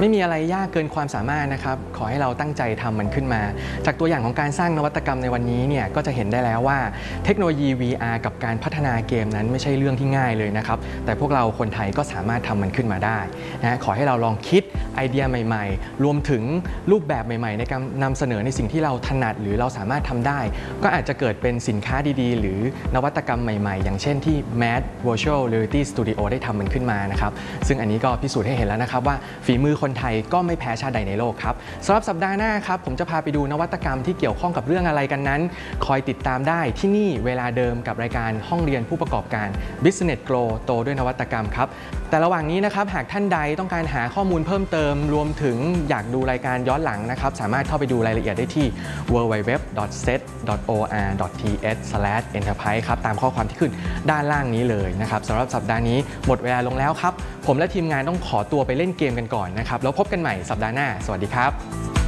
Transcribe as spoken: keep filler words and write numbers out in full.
ไม่มีอะไรยากเกินความสามารถนะครับขอให้เราตั้งใจทำมันขึ้นมาจากตัวอย่างของการสร้างนวัตกรรมในวันนี้เนี่ยก็จะเห็นได้แล้วว่าเทคโนโลยี วี อาร์ กับการพัฒนาเกมนั้นไม่ใช่เรื่องที่ง่ายเลยนะครับแต่พวกเราคนไทยก็สามารถทำมันขึ้นมาได้นะขอให้เราลองคิดไอเดียใหม่ๆรวมถึงรูปแบบใหม่ๆในการนำเสนอในสิ่งที่เราถนัดหรือเราสามารถทำได้ก็อาจจะเกิดเป็นสินค้าดีๆหรือนวัตกรรมใหม่ๆอย่างเช่นที่ Mad Virtual Reality Studio ได้ทำมันขึ้นมานะครับซึ่งอันนี้ก็พิสูจน์ให้เห็นแล้วนะครับว่าฝีมือคนไทยก็ไม่แพ้ชาติใดในโลกครับสำหรับสัปดาห์หน้าครับผมจะพาไปดูนวัตกรรมที่เกี่ยวข้องกับเรื่องอะไรกันนั้นคอยติดตามได้ที่นี่เวลาเดิมกับรายการห้องเรียนผู้ประกอบการ Business Grow โตด้วยนวัตกรรมครับแต่ระหว่างนี้นะครับหากท่านใดต้องการหาข้อมูลเพิ่มเติมรวมถึงอยากดูรายการย้อนหลังนะครับสามารถเข้าไปดูรายละเอียดได้ที่ ดับเบิลยู ดับเบิลยู ดับเบิลยู ดอท เซต ดอท โอ อาร์ ดอท ที เอช สแลช เอ็นเตอร์ไพรส์ ครับตามข้อความที่ขึ้นด้านล่างนี้เลยนะครับสำหรับสัปดาห์นี้หมดเวลาลงแล้วครับผมและทีมงานต้องขอตัวไปเล่นเกมกันก่อนนะครับแล้วพบกันใหม่สัปดาห์หน้าสวัสดีครับ